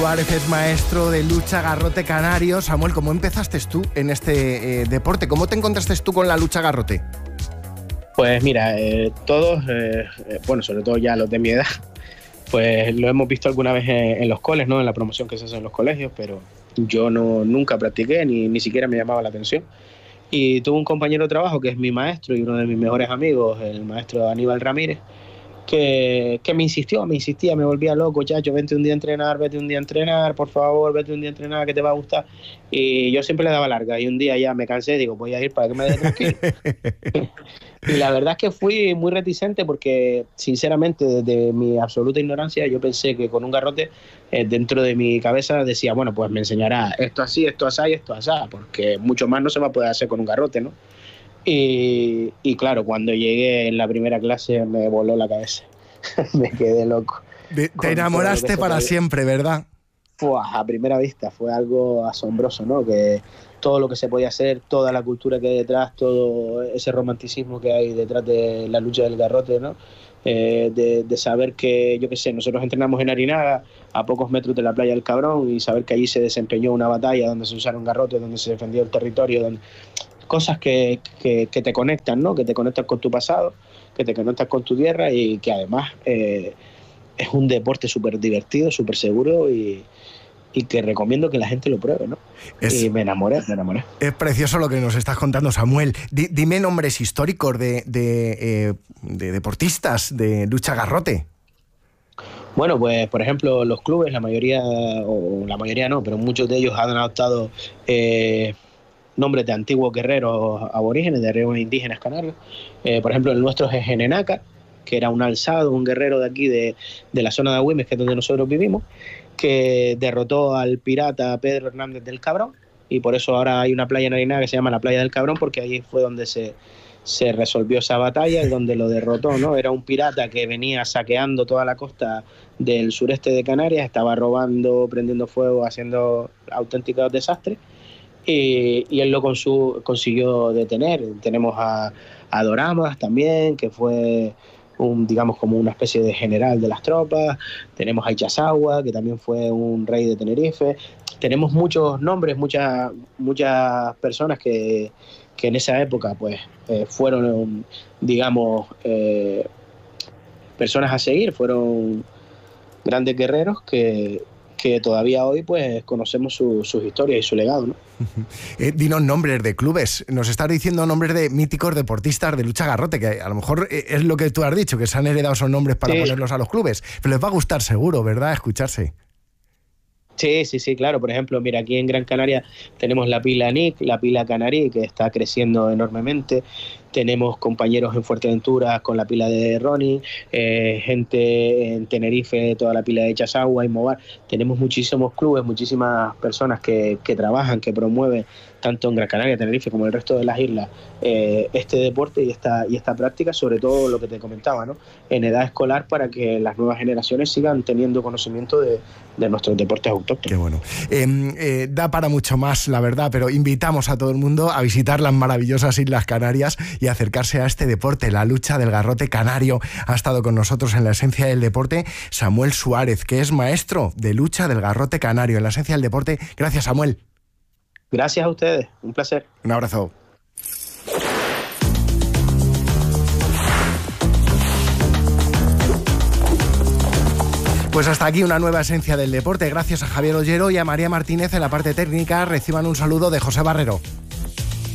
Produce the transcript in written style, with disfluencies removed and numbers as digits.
Suárez es maestro de lucha garrote canario. Samuel, ¿cómo empezaste tú en este deporte? ¿Cómo te encontraste tú con la lucha garrote? Pues mira, todos, bueno, sobre todo ya los de mi edad, pues lo hemos visto alguna vez en los coles, ¿no? En la promoción que se hace en los colegios, pero yo nunca practiqué, ni siquiera me llamaba la atención. Y tuve un compañero de trabajo que es mi maestro y uno de mis mejores amigos, el maestro Aníbal Ramírez, que me insistía, me volvía loco, chacho, vete un día a entrenar, por favor, vete un día a entrenar, que te va a gustar. Y yo siempre le daba larga, y un día ya me cansé, digo, voy a ir para que me deje tranquilo. Y la verdad es que fui muy reticente porque, sinceramente, desde mi absoluta ignorancia, yo pensé que con un garrote, dentro de mi cabeza decía, bueno, pues me enseñará esto así, esto así y esto así, porque mucho más no se va a poder hacer con un garrote, ¿no? Y claro, cuando llegué en la primera clase me voló la cabeza. Me quedé loco. Te enamoraste para siempre, ¿verdad? A primera vista fue algo asombroso, ¿no? Que todo lo que se podía hacer, toda la cultura que hay detrás, todo ese romanticismo que hay detrás de la lucha del garrote, ¿no? De saber que, yo qué sé, nosotros entrenamos en Arinaga, a pocos metros de la playa del Cabrón, y saber que allí se desempeñó una batalla donde se usaron garrotes, donde se defendió el territorio, donde... cosas que te conectan, ¿no? Que te conectan con tu pasado, que te conectan con tu tierra y que además es un deporte súper divertido, súper seguro y que recomiendo que la gente lo pruebe, ¿no? Y me enamoré. Es precioso lo que nos estás contando, Samuel. Dime nombres históricos de deportistas de lucha garrote. Bueno, pues por ejemplo los clubes, la mayoría no, pero muchos de ellos han adoptado nombres de antiguos guerreros aborígenes, de guerreros indígenas canarios. Por ejemplo, el nuestro es Genenaca, que era un alzado, un guerrero de aquí de la zona de Agüimes, que es donde nosotros vivimos, que derrotó al pirata Pedro Hernández del Cabrón, y por eso ahora hay una playa en Arinaga que se llama la Playa del Cabrón, porque ahí fue donde se resolvió esa batalla y donde lo derrotó, ¿no? Era un pirata que venía saqueando toda la costa del sureste de Canarias, estaba robando, prendiendo fuego, haciendo auténticos desastres, y él lo consiguió detener. Tenemos a Doramas también, que fue digamos como una especie de general de las tropas. Tenemos a Ichazagua, que también fue un rey de Tenerife. Tenemos muchos nombres, muchas personas que en esa época pues fueron, digamos, personas a seguir, fueron grandes guerreros que todavía hoy pues conocemos sus historias y su legado, ¿no? Dinos nombres de clubes. Nos estás diciendo nombres de míticos deportistas de lucha garrote, que a lo mejor es lo que tú has dicho, que se han heredado esos nombres para ponerlos a los clubes. Pero les va a gustar seguro, ¿verdad?, escucharse. Sí, claro. Por ejemplo, mira, aquí en Gran Canaria tenemos la Pila Nick, la Pila Canarí, que está creciendo enormemente. Tenemos compañeros en Fuerteventura con la Pila de Ronnie, gente en Tenerife, toda la Pila de Chasagua y Movar. Tenemos muchísimos clubes, muchísimas personas que trabajan, que promueven, tanto en Gran Canaria, Tenerife, como en el resto de las islas, este deporte y esta práctica, sobre todo lo que te comentaba, ¿no? En edad escolar, para que las nuevas generaciones sigan teniendo conocimiento de nuestros deportes autóctonos. Qué bueno. Da para mucho más, la verdad, pero invitamos a todo el mundo a visitar las maravillosas Islas Canarias y acercarse a este deporte, la lucha del garrote canario. Ha estado con nosotros en La Esencia del Deporte Samuel Suárez, que es maestro de lucha del garrote canario en La Esencia del Deporte. Gracias, Samuel. Gracias a ustedes, un placer. Un abrazo. Pues hasta aquí una nueva Esencia del Deporte. Gracias a Javier Ollero y a María Martínez en la parte técnica. Reciban un saludo de José Barrero.